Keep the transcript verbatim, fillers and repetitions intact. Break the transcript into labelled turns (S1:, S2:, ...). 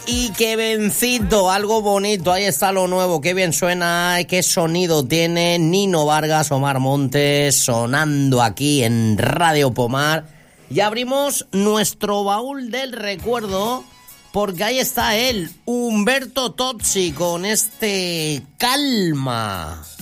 S1: Y qué bencito, algo bonito, ahí está lo nuevo, qué bien suena, qué sonido tiene Nino Vargas, Omar Montes, sonando aquí en Radio Pomar. Y abrimos nuestro baúl del recuerdo, porque ahí está él, Humberto Tozzi, con este Calma.